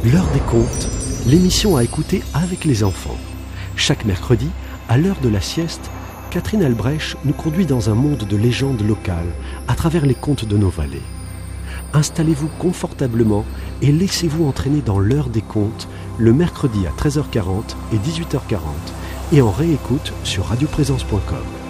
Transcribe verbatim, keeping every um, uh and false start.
L'heure des contes, l'émission à écouter avec les enfants. Chaque mercredi, à l'heure de la sieste, Catherine Albrecht nous conduit dans un monde de légendes locales à travers les contes de nos vallées. Installez-vous confortablement et laissez-vous entraîner dans l'heure des contes le mercredi à treize heures quarante et dix-huit heures quarante et en réécoute sur radioprésence point com.